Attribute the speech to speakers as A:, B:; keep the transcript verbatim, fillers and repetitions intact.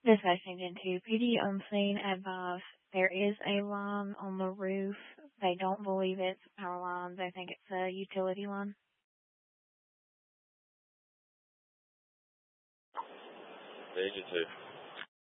A: Dispatching into P D on scene advice. There is a line on the roof. They don't believe it's power line. They think it's a utility line.
B: Agent two.